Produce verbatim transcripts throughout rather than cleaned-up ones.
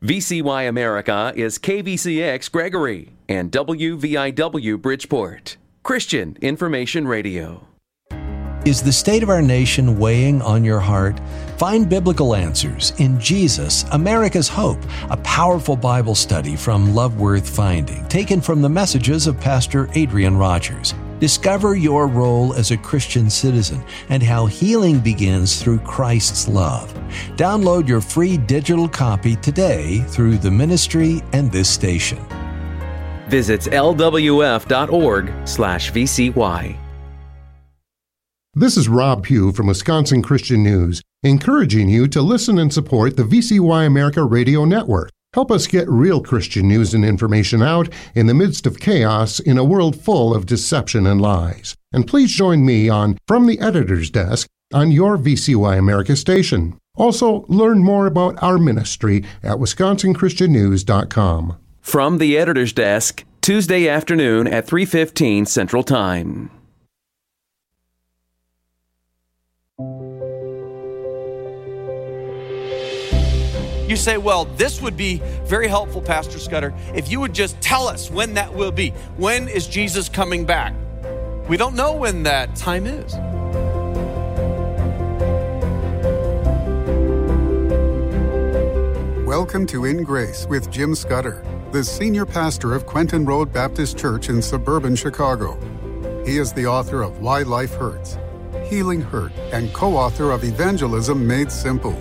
V C Y America is K V C X Gregory and W V I W Bridgeport. Christian Information Radio. Is the state of our nation weighing on your heart? Find biblical answers in Jesus, America's Hope, a powerful Bible study from Love Worth Finding, taken from the messages of Pastor Adrian Rogers. Discover your role as a Christian citizen and how healing begins through Christ's love. Download your free digital copy today through the ministry and this station. Visit L W F dot org slash V C Y. This is Rob Pugh from Wisconsin Christian News, encouraging you to listen and support the V C Y America Radio Network. Help us get real Christian news and information out in the midst of chaos in a world full of deception and lies. And please join me on From the Editor's Desk on your V C Y America station. Also, learn more about our ministry at wisconsin christian news dot com. From the Editor's Desk, Tuesday afternoon at three fifteen Central Time. You say, well, this would be very helpful, Pastor Scudder, if you would just tell us when that will be. When is Jesus coming back? We don't know when that time is. Welcome to In Grace with Jim Scudder, the senior pastor of Quentin Road Baptist Church in suburban Chicago. He is the author of Why Life Hurts, Healing Hurt, and co-author of Evangelism Made Simple.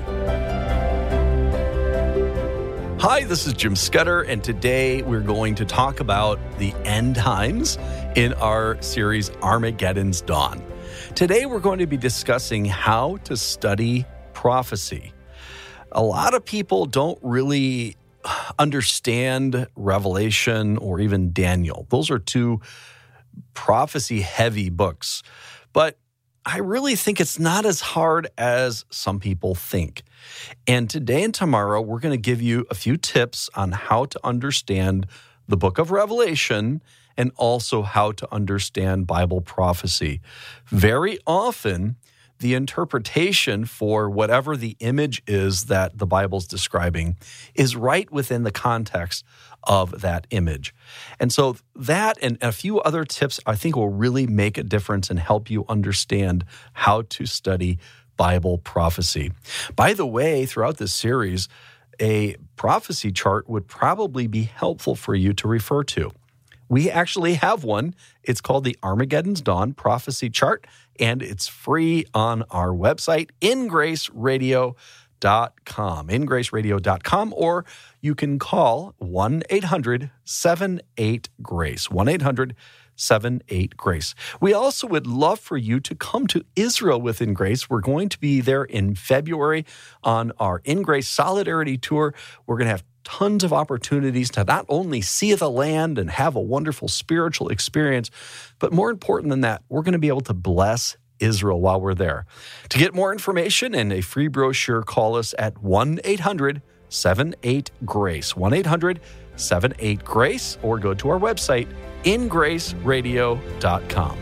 Hi, this is Jim Scudder, and today we're going to talk about the end times in our series Armageddon's Dawn. Today we're going to be discussing how to study prophecy. A lot of people don't really understand Revelation or even Daniel. Those are two prophecy-heavy books, but I really think it's not as hard as some people think. And today and tomorrow, we're going to give you a few tips on how to understand the book of Revelation and also how to understand Bible prophecy. Very often, the interpretation for whatever the image is that the Bible's describing is right within the context of that image. And so that and a few other tips I think will really make a difference and help you understand how to study Bible prophecy. By the way, throughout this series, a prophecy chart would probably be helpful for you to refer to. We actually have one. It's called the Armageddon's Dawn Prophecy Chart, and it's free on our website, in grace radio dot com, in grace radio dot com, or you can call one eight hundred seven eight GRACE, one eight hundred seven eight GRACE. We also would love for you to come to Israel with In Grace. We're going to be there in February on our In Grace Solidarity Tour. We're going to have tons of opportunities to not only see the land and have a wonderful spiritual experience, but more important than that, we're going to be able to bless Israel while we're there. To get more information and a free brochure, call us at one eight hundred seven eight GRACE, one eight hundred seven eight GRACE, or go to our website, in grace radio dot com.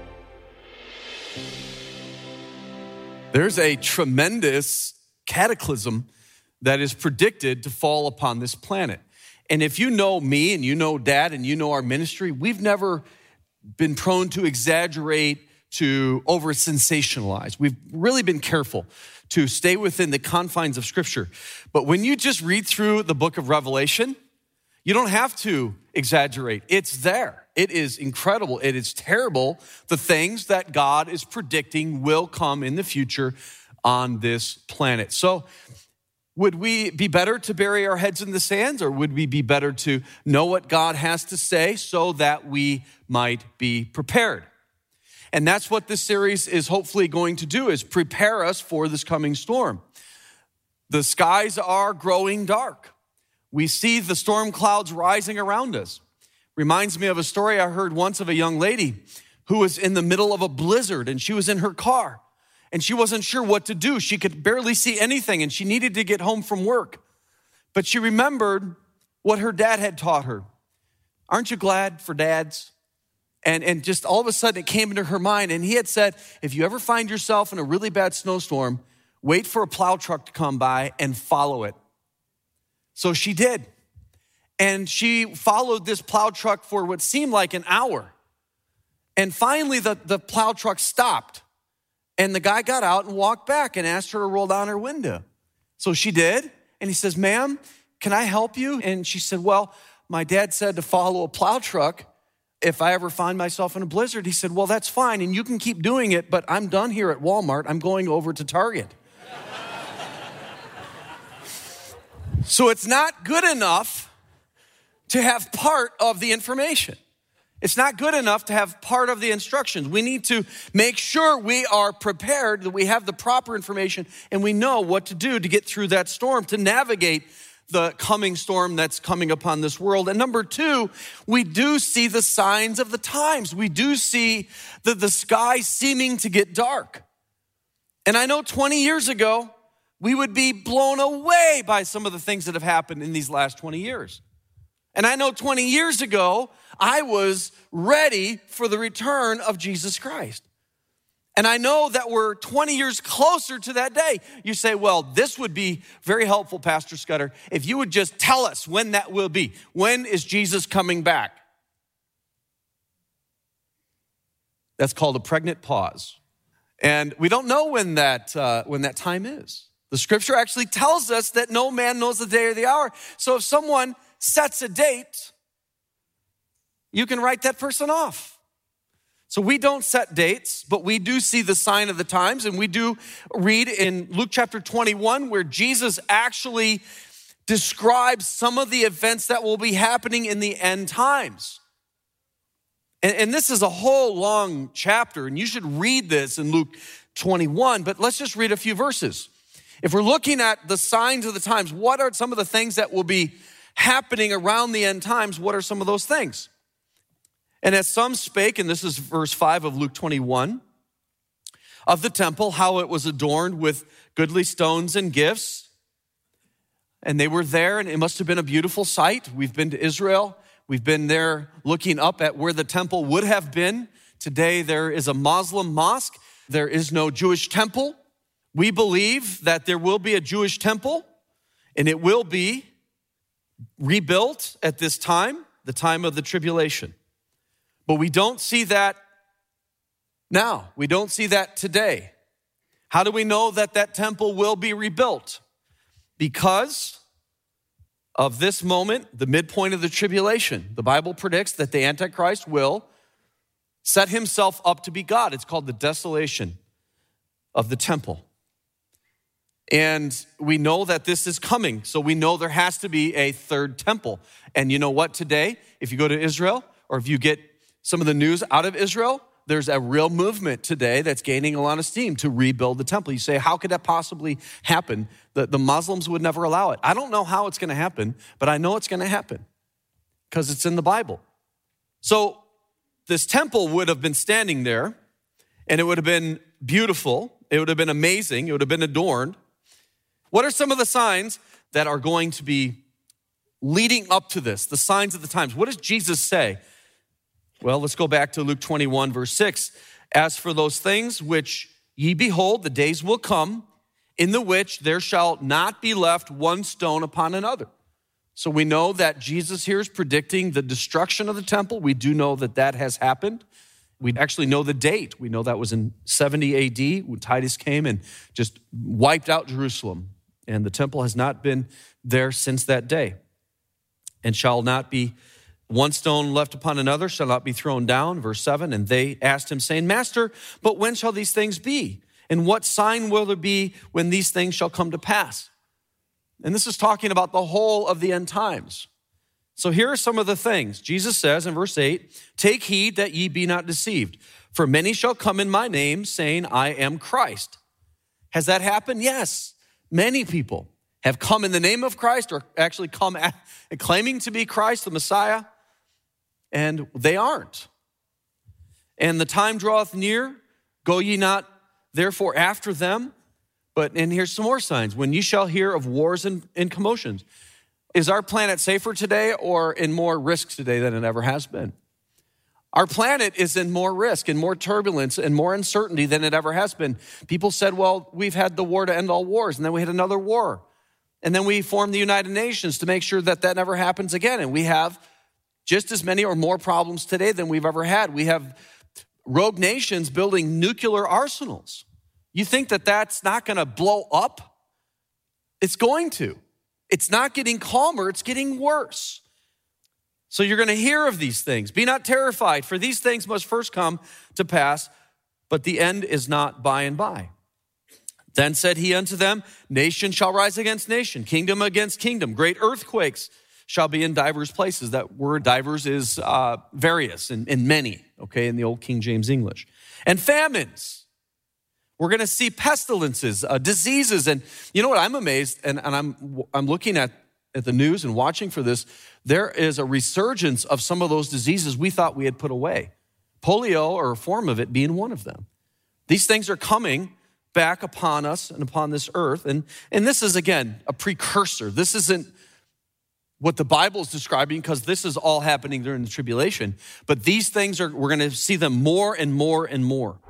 There's a tremendous cataclysm that is predicted to fall upon this planet. And if you know me and you know Dad and you know our ministry, we've never been prone to exaggerate, to over-sensationalize. We've really been careful to stay within the confines of Scripture. But when you just read through the book of Revelation, you don't have to exaggerate. It's there. It is incredible. It is terrible, the things that God is predicting will come in the future on this planet. So would we be better to bury our heads in the sands, or would we be better to know what God has to say so that we might be prepared? And that's what this series is hopefully going to do, is prepare us for this coming storm. The skies are growing dark. We see the storm clouds rising around us. Reminds me of a story I heard once of a young lady who was in the middle of a blizzard, and she was in her car, and she wasn't sure what to do. She could barely see anything, and she needed to get home from work. But she remembered what her dad had taught her. Aren't you glad for dads? And, and just all of a sudden it came into her mind, and he had said, if you ever find yourself in a really bad snowstorm, wait for a plow truck to come by and follow it. So she did. And she followed this plow truck for what seemed like an hour. And finally, the, the plow truck stopped. And the guy got out and walked back and asked her to roll down her window. So she did. And he says, ma'am, can I help you? And she said, well, my dad said to follow a plow truck if I ever find myself in a blizzard. He said, well, that's fine. And you can keep doing it, but I'm done here at Walmart. I'm going over to Target. So it's not good enough to have part of the information. It's not good enough to have part of the instructions. We need to make sure we are prepared, that we have the proper information, and we know what to do to get through that storm, to navigate the coming storm that's coming upon this world. And number two, we do see the signs of the times. We do see the, the sky seeming to get dark. And I know twenty years ago, we would be blown away by some of the things that have happened in these last twenty years. And I know twenty years ago, I was ready for the return of Jesus Christ. And I know that we're twenty years closer to that day. You say, well, this would be very helpful, Pastor Scudder, if you would just tell us when that will be. When is Jesus coming back? That's called a pregnant pause. And we don't know when that, uh, when that time is. The scripture actually tells us that no man knows the day or the hour. So if someone sets a date, you can write that person off. So we don't set dates, but we do see the sign of the times. And we do read in Luke chapter twenty-one where Jesus actually describes some of the events that will be happening in the end times. And, and this is a whole long chapter, and you should read this in Luke twenty-one, but let's just read a few verses. If we're looking at the signs of the times, what are some of the things that will be happening around the end times? What are some of those things? And as some spake, and this is verse five of Luke twenty-one, of the temple, how it was adorned with goodly stones and gifts. And they were there, and it must have been a beautiful sight. We've been to Israel. We've been there looking up at where the temple would have been. Today there is a Muslim mosque. There is no Jewish temple. We believe that there will be a Jewish temple, and it will be rebuilt at this time, the time of the tribulation. But we don't see that now. We don't see that today. How do we know that that temple will be rebuilt? Because of this moment, the midpoint of the tribulation. The Bible predicts that the Antichrist will set himself up to be God. It's called the desolation of the temple. And we know that this is coming. So we know there has to be a third temple. And you know what today? If you go to Israel, or if you get some of the news out of Israel, there's a real movement today that's gaining a lot of steam to rebuild the temple. You say, how could that possibly happen? The, the Muslims would never allow it. I don't know how it's going to happen, but I know it's going to happen because it's in the Bible. So this temple would have been standing there, and it would have been beautiful. It would have been amazing. It would have been adorned. What are some of the signs that are going to be leading up to this? The signs of the times. What does Jesus say? Well, let's go back to Luke twenty-one, verse six. As for those things which ye behold, the days will come, in the which there shall not be left one stone upon another. So we know that Jesus here is predicting the destruction of the temple. We do know that that has happened. We actually know the date. We know that was in seventy A D when Titus came and just wiped out Jerusalem. And the temple has not been there since that day. And shall not be one stone left upon another, shall not be thrown down. Verse seven, and they asked him, saying, Master, but when shall these things be? And what sign will there be when these things shall come to pass? And this is talking about the whole of the end times. So here are some of the things. Jesus says in verse eight, take heed that ye be not deceived, for many shall come in my name, saying, I am Christ. Has that happened? Yes. Many people have come in the name of Christ, or actually come at, claiming to be Christ, the Messiah, and they aren't. And the time draweth near, go ye not therefore after them. But, and here's some more signs. When ye shall hear of wars and, and commotions. Is our planet safer today or in more risk today than it ever has been? Our planet is in more risk and more turbulence and more uncertainty than it ever has been. People said, well, we've had the war to end all wars, and then we had another war. And then we formed the United Nations to make sure that that never happens again. And we have just as many or more problems today than we've ever had. We have rogue nations building nuclear arsenals. You think that that's not going to blow up? It's going to. It's not getting calmer, it's getting worse. So you're going to hear of these things. Be not terrified, for these things must first come to pass, but the end is not by and by. Then said he unto them, nation shall rise against nation, kingdom against kingdom. Great earthquakes shall be in divers places. That word divers is uh, various and, and many, okay, in the old King James English. And famines. We're going to see pestilences, uh, diseases. And you know what? I'm amazed, and, and I'm I'm looking at, at the news and watching for this. There is a resurgence of some of those diseases we thought we had put away. Polio, or a form of it, being one of them. These things are coming back upon us and upon this earth. And, and this is, again, a precursor. This isn't what the Bible is describing, because this is all happening during the tribulation. But these things are, we're going to see them more and more and more.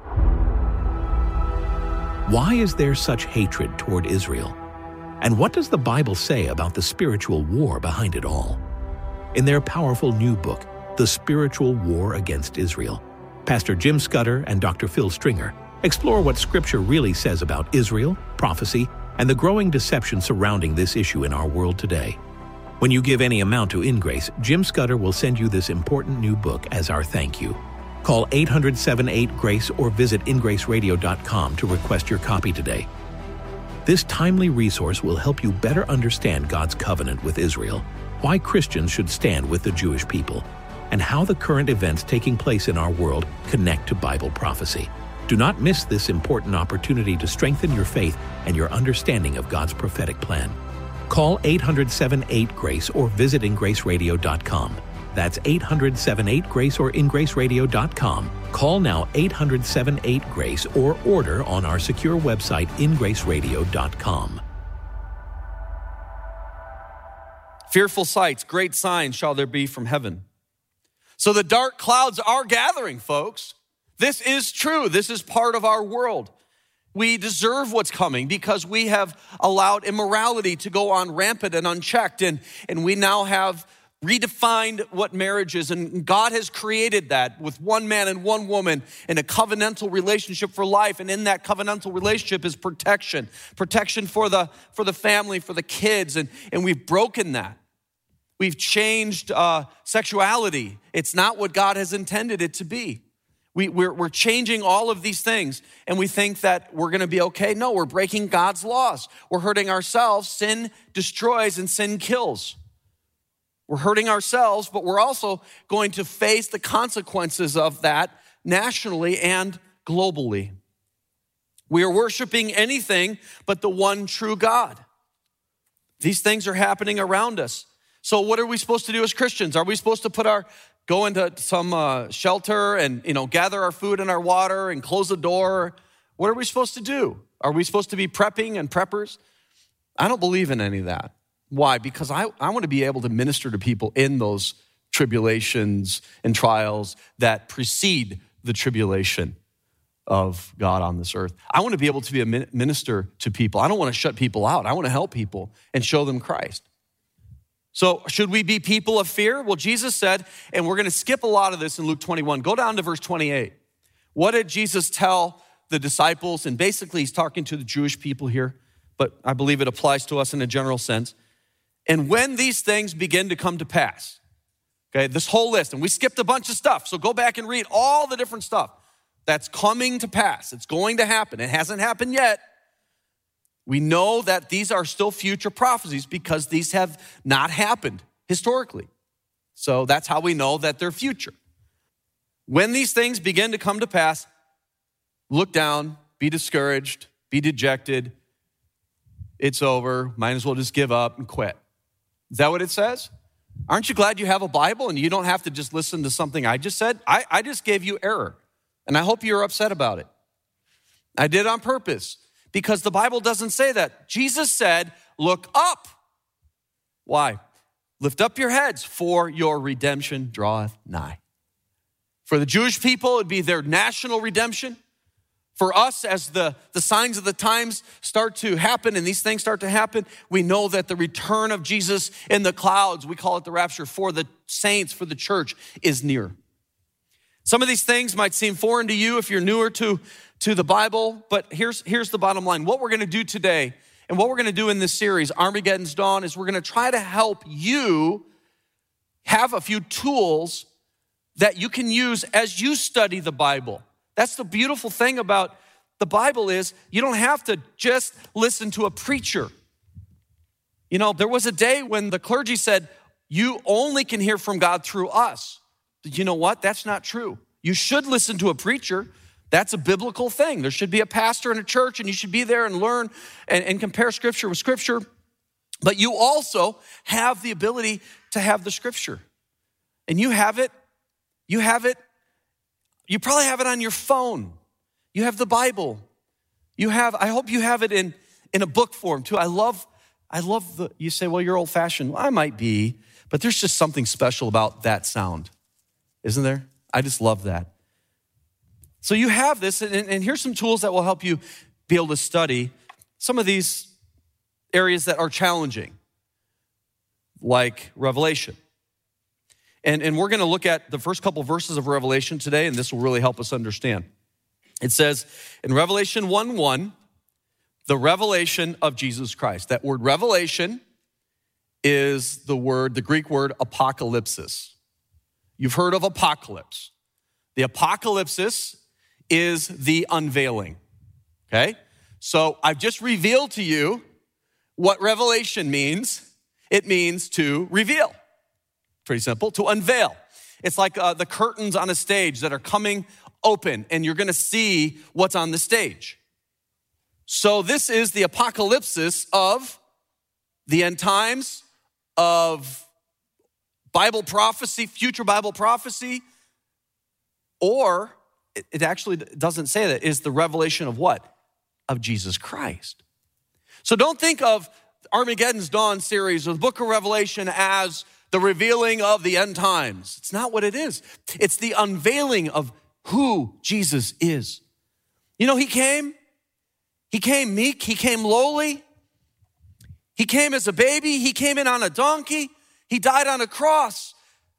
Why is there such hatred toward Israel? And what does the Bible say about the spiritual war behind it all? In their powerful new book, The Spiritual War Against Israel, Pastor Jim Scudder and Doctor Phil Stringer explore what Scripture really says about Israel, prophecy, and the growing deception surrounding this issue in our world today. When you give any amount to InGrace, Jim Scudder will send you this important new book as our thank you. Call eight hundred, seven eight, GRACE or visit in grace radio dot com to request your copy today. This timely resource will help you better understand God's covenant with Israel, why Christians should stand with the Jewish people, and how the current events taking place in our world connect to Bible prophecy. Do not miss this important opportunity to strengthen your faith and your understanding of God's prophetic plan. Call eight hundred, seven eight, GRACE or visit in grace radio dot com. That's eight hundred, seven eight, GRACE or in grace radio dot com. Call now eight hundred, seven eight, GRACE or order on our secure website in grace radio dot com. Fearful sights, great signs shall there be from heaven. So the dark clouds are gathering, folks. This is true. This is part of our world. We deserve what's coming because we have allowed immorality to go on rampant and unchecked, and, and we now have redefined what marriage is, and God has created that with one man and one woman in a covenantal relationship for life, and in that covenantal relationship is protection, protection for the for the family, for the kids, and, and we've broken that. We've changed uh, sexuality. It's not what God has intended it to be. We, we're, we're changing all of these things, and we think that we're going to be okay. No, we're breaking God's laws. We're hurting ourselves. Sin destroys and sin kills. We're hurting ourselves, but we're also going to face the consequences of that nationally and globally. We are worshiping anything but the one true God. These things are happening around us. So what are we supposed to do as Christians? Are we supposed to put our go into some uh, shelter and, you know, gather our food and our water and close the door? What are we supposed to do? Are we supposed to be prepping and preppers? I don't believe in any of that. Why? Because I, I want to be able to minister to people in those tribulations and trials that precede the tribulation of God on this earth. I want to be able to be a minister to people. I don't want to shut people out. I want to help people and show them Christ. So should we be people of fear? Well, Jesus said, and we're going to skip a lot of this in Luke twenty-one. Go down to verse twenty-eight. What did Jesus tell the disciples? And basically, he's talking to the Jewish people here, but I believe it applies to us in a general sense. And when these things begin to come to pass, okay, this whole list, and we skipped a bunch of stuff, so go back and read all the different stuff that's coming to pass. It's going to happen. It hasn't happened yet. We know that these are still future prophecies because these have not happened historically. So that's how we know that they're future. When these things begin to come to pass, look down, be discouraged, be dejected. It's over. Might as well just give up and quit. Is that what it says? Aren't you glad you have a Bible and you don't have to just listen to something I just said? I, I just gave you error, and I hope you're upset about it. I did on purpose. Because the Bible doesn't say that. Jesus said, look up. Why? Lift up your heads, for your redemption draweth nigh. For the Jewish people, it'd be their national redemption. For us, as the, the signs of the times start to happen and these things start to happen, we know that the return of Jesus in the clouds, we call it the rapture, for the saints, for the church, is near. Some of these things might seem foreign to you if you're newer to, to the Bible, but here's, here's the bottom line. What we're gonna do today and what we're gonna do in this series, Armageddon's Dawn, is we're gonna try to help you have a few tools that you can use as you study the Bible. That's the beautiful thing about the Bible is you don't have to just listen to a preacher. You know, there was a day when the clergy said, you only can hear from God through us. You know what? That's not true. You should listen to a preacher. That's a biblical thing. There should be a pastor in a church and you should be there and learn and, and compare scripture with scripture. But you also have the ability to have the scripture. And you have it, you have it, you probably have it on your phone. You have the Bible. You have, I hope you have it in, in a book form too. I love, I love the, you say, well, you're old fashioned. Well, I might be, but there's just something special about that sound, isn't there? I just love that. So you have this, and, and here's some tools that will help you be able to study some of these areas that are challenging, like Revelation. And, and we're gonna look at the first couple verses of Revelation today, and this will really help us understand. It says in Revelation one one, the revelation of Jesus Christ. That word revelation is the word, the Greek word apocalypsis. You've heard of apocalypse. The apocalypsis is the unveiling, okay? So I've just revealed to you what revelation means. It means to reveal. Pretty simple, to unveil. It's like uh, the curtains on a stage that are coming open and you're gonna see what's on the stage. So this is the apocalypsis of the end times, of Bible prophecy, future Bible prophecy, or it, it actually doesn't say that, is the revelation of what? Of Jesus Christ. So don't think of Armageddon's Dawn series or the book of Revelation as the revealing of the end times. It's not what it is. It's the unveiling of who Jesus is. You know, he came, he came meek, he came lowly, he came as a baby, he came in on a donkey, he died on a cross.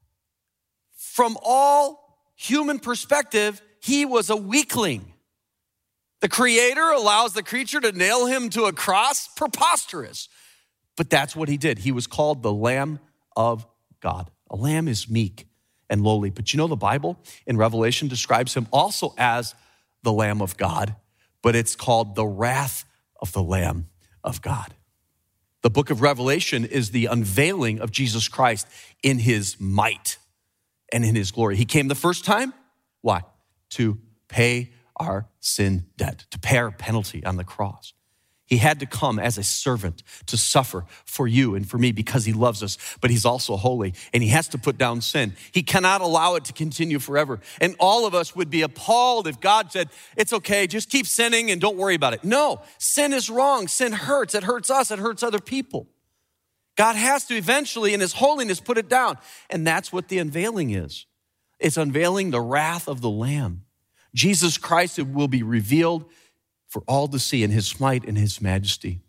From all human perspective, he was a weakling. The Creator allows the creature to nail him to a cross, preposterous. But that's what he did. He was called the Lamb of God. A lamb is meek and lowly. But you know, the Bible in Revelation describes him also as the Lamb of God, but it's called the wrath of the Lamb of God. The book of Revelation is the unveiling of Jesus Christ in his might and in his glory. He came the first time. Why? To pay our sin debt, to pay our penalty on the cross. He had to come as a servant to suffer for you and for me because he loves us, but he's also holy and he has to put down sin. He cannot allow it to continue forever. And all of us would be appalled if God said, it's okay, just keep sinning and don't worry about it. No, sin is wrong. Sin hurts. It hurts us. It hurts other people. God has to eventually in his holiness put it down. And that's what the unveiling is. It's unveiling the wrath of the Lamb. Jesus Christ will be revealed for all to see in his might and his majesty.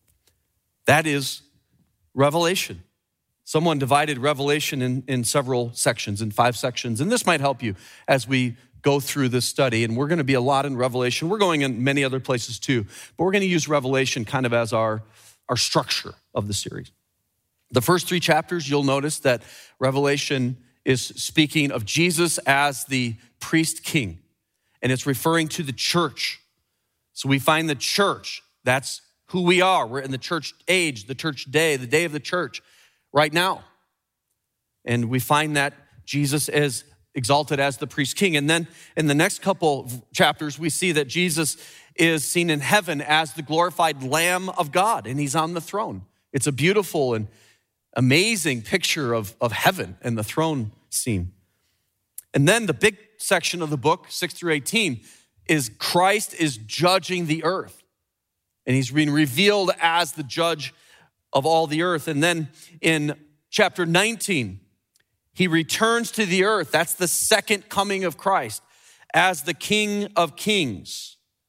That is Revelation. Someone divided Revelation in, in several sections, in five sections, and this might help you as we go through this study, and we're gonna be a lot in Revelation. We're going in many other places too, but we're gonna use Revelation kind of as our, our structure of the series. The first three chapters, you'll notice that Revelation is speaking of Jesus as the priest king, and it's referring to the church. So we find the church, that's who we are. We're in the church age, the church day, the day of the church right now. And we find that Jesus is exalted as the priest king. And then in the next couple of chapters, we see that Jesus is seen in heaven as the glorified Lamb of God, and he's on the throne. It's a beautiful and amazing picture of, of heaven and the throne scene. And then the big section of the book, six through eighteen, is Christ is judging the earth. And he's being revealed as the judge of all the earth. And then in chapter nineteen, he returns to the earth. That's the second coming of Christ as the King of Kings.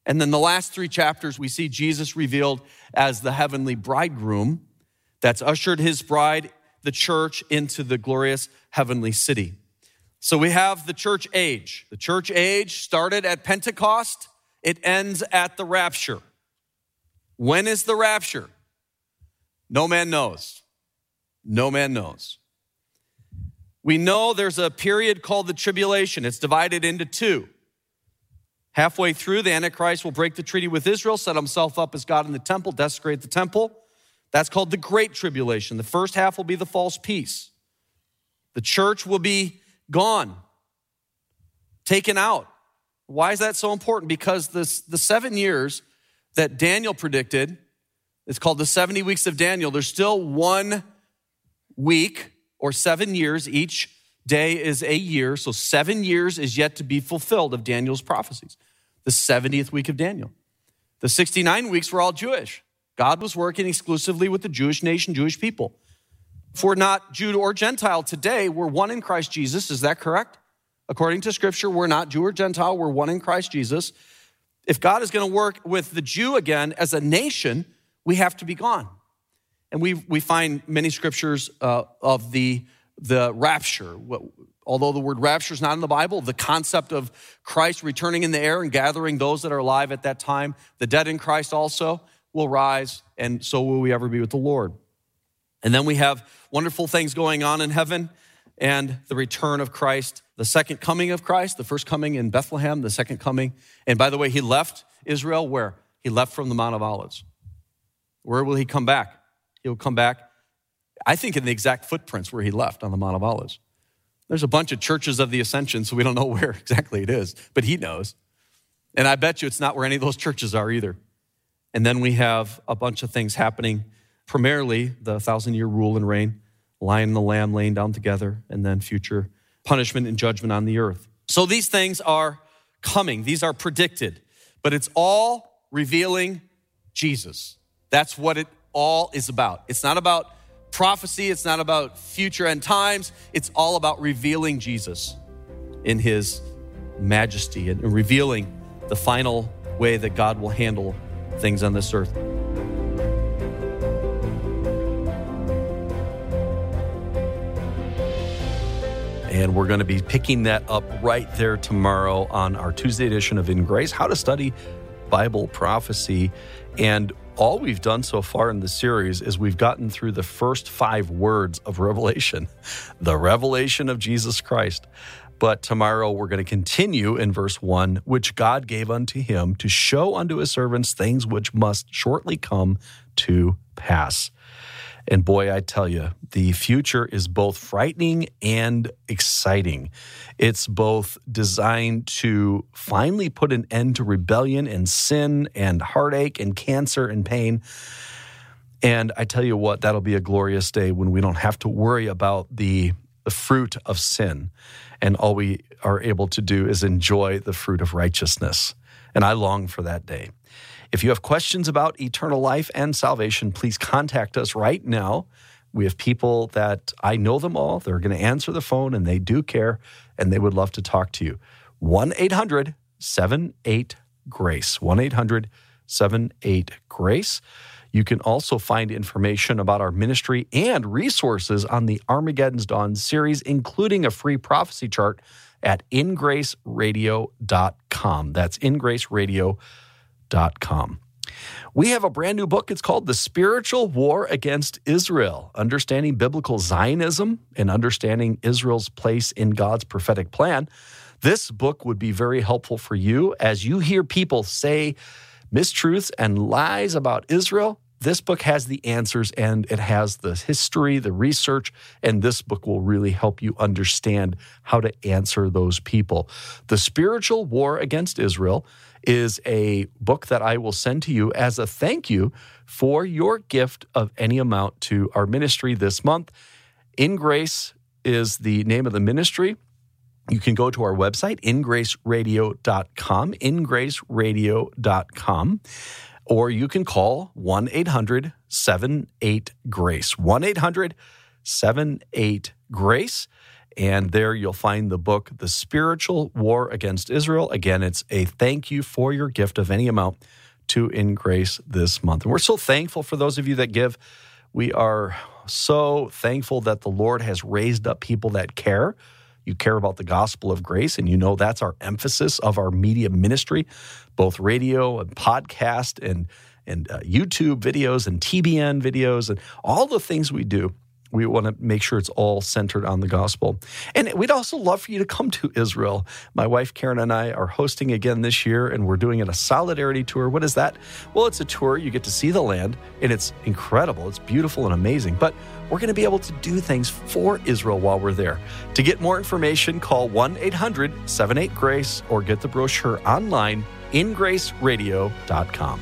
And then the last three chapters, we see Jesus revealed as the heavenly bridegroom that's ushered his bride, the church, into the glorious heavenly city. So we have the church age. The church age started at Pentecost. It ends at the rapture. When is the rapture? No man knows. No man knows. We know there's a period called the tribulation. It's divided into two. Halfway through, the Antichrist will break the treaty with Israel, set himself up as God in the temple, desecrate the temple. That's called the Great Tribulation. The first half will be the false peace. The church will be gone, taken out. Why is that so important? Because this, the seven years that Daniel predicted, it's called the seventy weeks of Daniel. There's still one week or seven years. Each day is a year. So seven years is yet to be fulfilled of Daniel's prophecies. The seventieth week of Daniel. The sixty-nine weeks were all Jewish. God was working exclusively with the Jewish nation, Jewish people. If we're not Jew or Gentile today, we're one in Christ Jesus. Is that correct? According to Scripture, we're not Jew or Gentile. We're one in Christ Jesus. If God is going to work with the Jew again as a nation, we have to be gone. And we we find many scriptures uh, of the, the rapture. Although the word rapture is not in the Bible, the concept of Christ returning in the air and gathering those that are alive at that time, the dead in Christ also will rise, and so will we ever be with the Lord. And then we have wonderful things going on in heaven and the return of Christ, the second coming of Christ, the first coming in Bethlehem, the second coming. And by the way, he left Israel where? He left from the Mount of Olives. Where will he come back? He'll come back, I think, in the exact footprints where he left on the Mount of Olives. There's a bunch of churches of the Ascension, so we don't know where exactly it is, but he knows. And I bet you it's not where any of those churches are either. And then we have a bunch of things happening, primarily the thousand-year rule and reign, lion and the lamb laying down together, and then future punishment and judgment on the earth. So these things are coming. These are predicted, but it's all revealing Jesus. That's what it all is about. It's not about prophecy. It's not about future end times. It's all about revealing Jesus in his majesty and revealing the final way that God will handle things on this earth. And we're going to be picking that up right there tomorrow on our Tuesday edition of In Grace, how to study Bible prophecy. And all we've done so far in the series is we've gotten through the first five words of Revelation, the revelation of Jesus Christ. But tomorrow we're going to continue in verse one, which God gave unto him to show unto his servants things which must shortly come to pass. And boy, I tell you, the future is both frightening and exciting. It's both designed to finally put an end to rebellion and sin and heartache and cancer and pain. And I tell you what, that'll be a glorious day when we don't have to worry about the, the fruit of sin. And all we are able to do is enjoy the fruit of righteousness. And I long for that day. If you have questions about eternal life and salvation, please contact us right now. We have people that I know them all. They're going to answer the phone, and they do care, and they would love to talk to you. one eight hundred seven eight GRACE. one eight hundred seven eight GRACE. You can also find information about our ministry and resources on the Armageddon's Dawn series, including a free prophecy chart at in grace radio dot com. That's in grace radio dot com. We have a brand new book. It's called The Spiritual War Against Israel, Understanding Biblical Zionism and Understanding Israel's Place in God's Prophetic Plan. This book would be very helpful for you as you hear people say mistruths and lies about Israel. This book has the answers, and it has the history, the research, and this book will really help you understand how to answer those people. The Spiritual War Against Israel is a book that I will send to you as a thank you for your gift of any amount to our ministry this month. In Grace is the name of the ministry. You can go to our website, in grace radio dot com, in grace radio dot com. Or you can call one eight hundred seven eight GRACE, one eight hundred seven eight GRACE. And there you'll find the book, The Spiritual War Against Israel. Again, it's a thank you for your gift of any amount to In Grace this month. And we're so thankful for those of you that give. We are so thankful that the Lord has raised up people that care. You care about the gospel of grace, and you know that's our emphasis of our media ministry, both radio and podcast and, and uh, YouTube videos and T B N videos and all the things we do. We want to make sure it's all centered on the gospel. And we'd also love for you to come to Israel. My wife, Karen, and I are hosting again this year, and we're doing it a Solidarity Tour. What is that? Well, it's a tour. You get to see the land, and it's incredible. It's beautiful and amazing. But we're going to be able to do things for Israel while we're there. To get more information, call one eight hundred seven eight GRACE or get the brochure online, in grace radio dot com.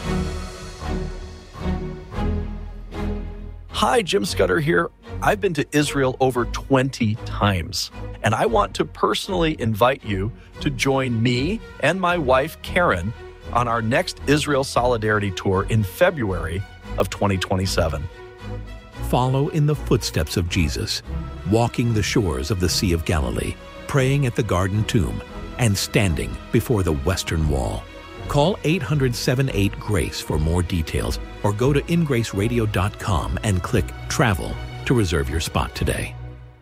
Hi, Jim Scudder here. I've been to Israel over twenty times, and I want to personally invite you to join me and my wife, Karen, on our next Israel Solidarity Tour in February of twenty twenty-seven. Follow in the footsteps of Jesus, walking the shores of the Sea of Galilee, praying at the Garden Tomb, and standing before the Western Wall. Call eight hundred seven eight GRACE for more details, or go to in grace radio dot com and click Travel to reserve your spot today.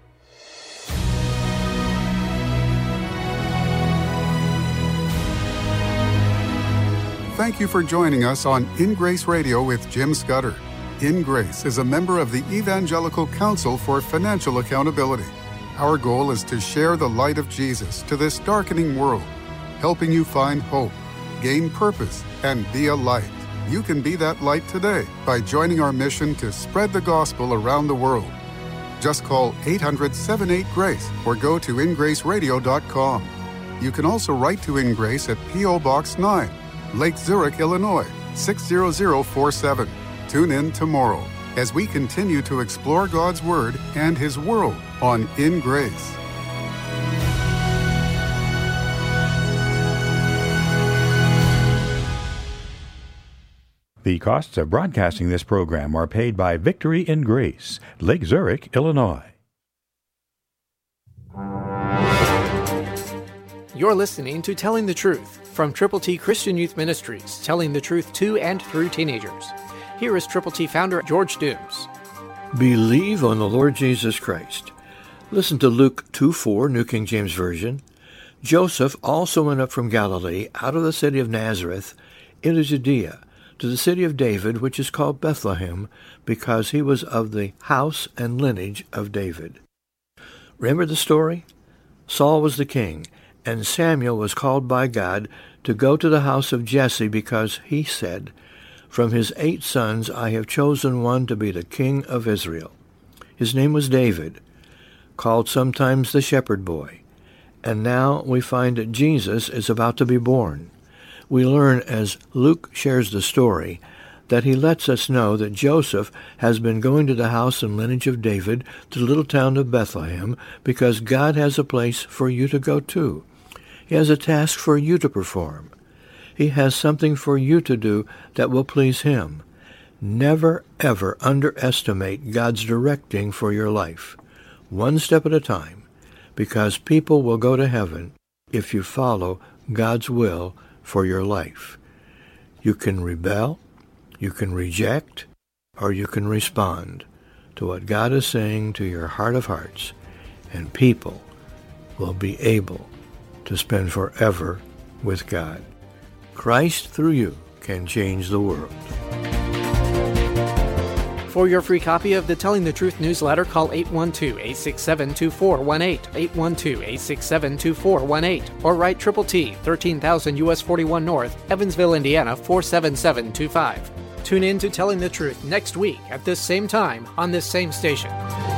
Thank you for joining us on In Grace Radio with Jim Scudder. In Grace is a member of the Evangelical Council for Financial Accountability. Our goal is to share the light of Jesus to this darkening world, helping you find hope, gain purpose, and be a light. You can be that light today by joining our mission to spread the gospel around the world. Just call eight hundred seven eight GRACE or go to in grace radio dot com. You can also write to In Grace at P O Box nine, Lake Zurich, Illinois, six zero zero four seven. Tune in tomorrow as we continue to explore God's Word and His world on In Grace. The costs of broadcasting this program are paid by Victory in Grace, Lake Zurich, Illinois. You're listening to Telling the Truth from Triple T Christian Youth Ministries, telling the truth to and through teenagers. Here is Triple T founder George Dooms. Believe on the Lord Jesus Christ. Listen to Luke two four, New King James Version. Joseph also went up from Galilee, out of the city of Nazareth, into Judea, to the city of David, which is called Bethlehem, because he was of the house and lineage of David. Remember the story? Saul was the king, and Samuel was called by God to go to the house of Jesse, because he said, "From his eight sons I have chosen one to be the king of Israel." His name was David, called sometimes the shepherd boy. And now we find that Jesus is about to be born. We learn, as Luke shares the story, that he lets us know that Joseph has been going to the house and lineage of David, to the little town of Bethlehem, because God has a place for you to go to. He has a task for you to perform. He has something for you to do that will please him. Never, ever underestimate God's directing for your life, one step at a time, because people will go to heaven if you follow God's will for your life. You can rebel, you can reject, or you can respond to what God is saying to your heart of hearts, and people will be able to spend forever with God. Christ through you can change the world. For your free copy of the Telling the Truth newsletter, call eight one two, eight six seven, two four one eight, eight one two, eight six seven, two four one eight, or write Triple T, thirteen thousand U S forty-one North, Evansville, Indiana, four seven seven two five. Tune in to Telling the Truth next week at this same time on this same station.